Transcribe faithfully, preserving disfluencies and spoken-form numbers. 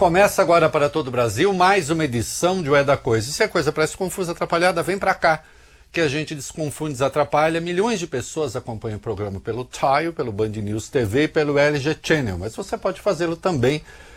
Começa agora para todo o Brasil mais uma edição de O É da Coisa. E se a coisa parece confusa, atrapalhada, vem para cá, que a gente desconfunde, desatrapalha. Milhões de pessoas acompanham o programa pelo Tile, pelo Band News T V e pelo L G Channel, mas você pode fazê-lo também